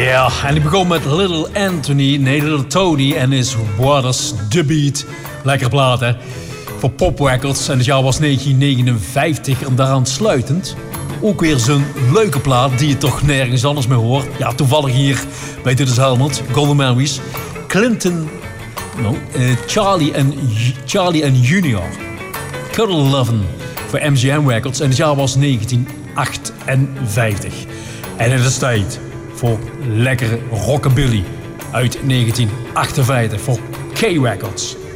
Ja, en ik begon met Little Tony en his Waters The Beat. Lekker plaat, hè? Voor Pop Records. En het jaar was 1959. En daaraan sluitend ook weer zo'n leuke plaat die je toch nergens anders meer hoort. Ja, toevallig hier bij Dit is Helmond, Golden Memories. Charlie and Junior. Cuddle Lovin' voor MGM Records. En het jaar was 1958. En het is tijd voor lekkere rockabilly uit 1958 voor K-Records.